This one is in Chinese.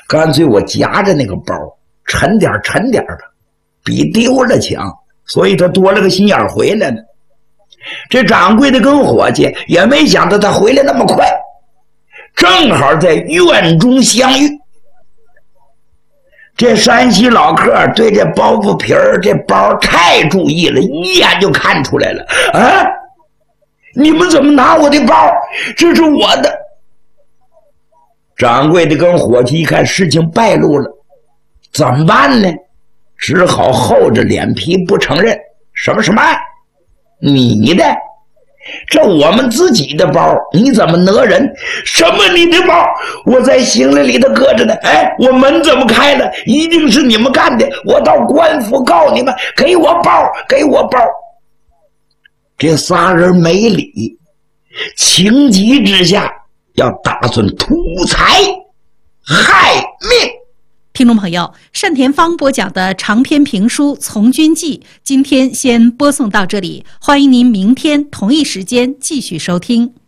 干脆我夹着那个包，沉点的，比丢了强，所以他多了个心眼回来了。这掌柜的跟伙计也没想到他回来那么快，正好在院中相遇。这山西老客对这包袱皮儿这包太注意了，一眼就看出来了。啊，你们怎么拿我的包？这是我的。掌柜的跟伙计一看事情败露了，怎么办呢？只好厚着脸皮不承认。什么你的？这我们自己的包，你怎么讹人？什么你的包？我在行李里头搁着呢。哎，我门怎么开了？一定是你们干的，我到官府告你们，给我包，给我包。这仨人没理，情急之下要打算图财害命。 听众朋友，单田芳播讲的长篇评书《从军记》今天先播送到这里，欢迎您明天同一时间继续收听。